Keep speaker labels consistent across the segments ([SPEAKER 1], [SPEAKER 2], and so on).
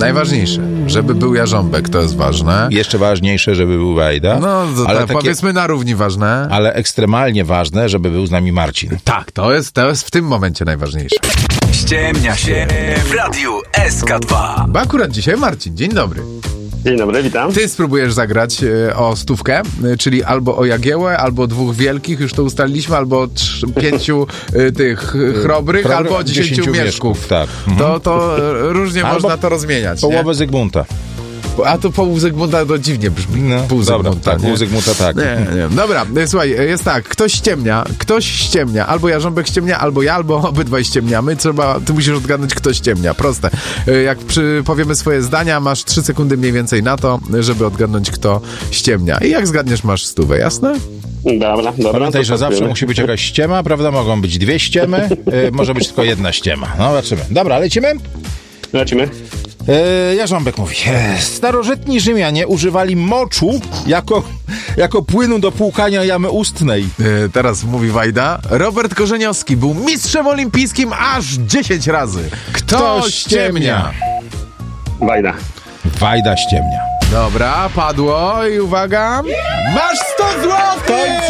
[SPEAKER 1] Najważniejsze, żeby był Jarząbek, to jest ważne.
[SPEAKER 2] Jeszcze ważniejsze, żeby był Wajda.
[SPEAKER 1] No, to
[SPEAKER 2] ale
[SPEAKER 1] tak, powiedzmy na równi ważne.
[SPEAKER 2] Ale ekstremalnie ważne, żeby był z nami Marcin.
[SPEAKER 1] Tak, to jest w tym momencie najważniejsze.
[SPEAKER 3] Ściemnia się w Radiu SK2.
[SPEAKER 1] Bo akurat dzisiaj Marcin, dzień dobry.
[SPEAKER 4] Dzień dobry, witam.
[SPEAKER 1] Ty spróbujesz zagrać o 100, czyli albo o Jagiełę, albo o 2 wielkich, już to ustaliliśmy, albo o 5 tych chrobrych, albo o 10 mieszków.
[SPEAKER 2] Tak.
[SPEAKER 1] To różnie
[SPEAKER 2] albo
[SPEAKER 1] można to rozmieniać.
[SPEAKER 2] Połowę Zygmunta.
[SPEAKER 1] A to pół Zygmunta to dziwnie brzmi.
[SPEAKER 2] No,
[SPEAKER 1] pół Zygmunta,
[SPEAKER 2] tak, pół Zygmunta, tak.
[SPEAKER 1] Nie. Dobra, słuchaj, jest tak, ktoś ściemnia, albo Jarząbek ściemnia, albo ja, albo obydwaj ściemniamy. Ty musisz odgadnąć, kto ściemnia. Proste. Jak powiemy swoje zdania, masz 3 sekundy mniej więcej na to, żeby odgadnąć, kto ściemnia. I jak zgadniesz, masz 100, jasne?
[SPEAKER 4] Dobra.
[SPEAKER 2] Pamiętaj, że zawsze musi być jakaś ściema, prawda? Mogą być 2 ściemy, może być tylko 1 ściema. No, zobaczymy. Dobra, lecimy?
[SPEAKER 4] Lecimy.
[SPEAKER 2] Jarząbek mówi, starożytni Rzymianie używali moczu jako płynu do płukania jamy ustnej.
[SPEAKER 1] Teraz mówi Wajda. Robert Korzeniowski był mistrzem olimpijskim aż 10 razy. Kto ściemnia?
[SPEAKER 4] Wajda.
[SPEAKER 2] Wajda ściemnia.
[SPEAKER 1] Dobra, padło i uwaga. Masz 100 złotych!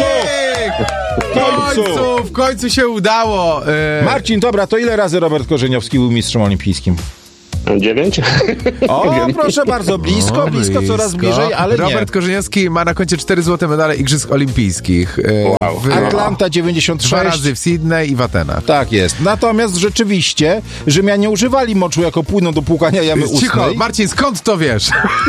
[SPEAKER 1] W końcu się udało.
[SPEAKER 2] Marcin, dobra, to ile razy Robert Korzeniowski był mistrzem olimpijskim?
[SPEAKER 4] 9?
[SPEAKER 2] O, proszę bardzo, blisko, coraz bliżej, ale
[SPEAKER 1] Robert Korzeniowski ma na koncie 4 złote medale Igrzysk Olimpijskich.
[SPEAKER 4] Wow.
[SPEAKER 2] Atlanta 96.
[SPEAKER 1] 2 razy w Sydney i w Atenach.
[SPEAKER 2] Tak jest. Natomiast rzeczywiście Rzymianie używali moczu jako płynu do płukania jamy ustnej.
[SPEAKER 1] Cicho, Marcin, skąd to wiesz?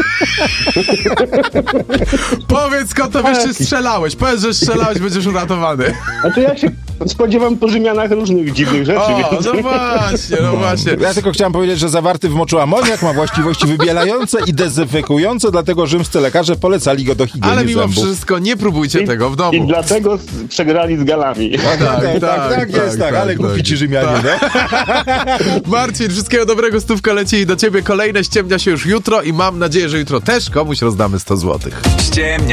[SPEAKER 1] Powiedz, skąd to wiesz, czy strzelałeś. Powiedz, że strzelałeś, będziesz uratowany.
[SPEAKER 4] A to ja się spodziewam po Rzymianach różnych dziwnych rzeczy. Więc...
[SPEAKER 1] No właśnie.
[SPEAKER 2] Ja tylko chciałem powiedzieć, że zawarty w moczu amoniak ma właściwości wybielające i dezynfekujące, dlatego rzymscy lekarze polecali go do higieny
[SPEAKER 1] Ale mimo
[SPEAKER 2] zębów.
[SPEAKER 1] wszystko nie próbujcie tego w domu.
[SPEAKER 4] I dlatego przegrali z Galami.
[SPEAKER 2] Tak jest, ale głupi ci Rzymianie, no.
[SPEAKER 1] Marcin, wszystkiego dobrego, 100 leci do ciebie. Kolejne ściemnia się już jutro i mam nadzieję, że jutro też komuś rozdamy 100 złotych.
[SPEAKER 3] Ściemnia